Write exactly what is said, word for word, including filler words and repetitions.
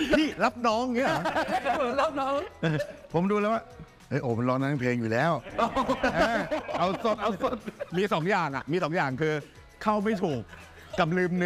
พี่รับน้องเงี้ยรับน้องผมดูแล้วว่าเฮ้ยโอ้มันร้องนั้นเพลงอยู่แล้วเอาสดเอาสดมีสองอย่างอ่ะมีสองอย่างคือเข้าไม่ถูกกับลืม